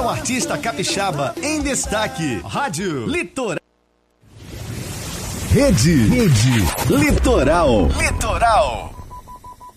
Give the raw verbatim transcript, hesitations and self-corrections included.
Um artista capixaba em destaque. Rádio Litoral. Rede. Rede. Litoral. Litoral.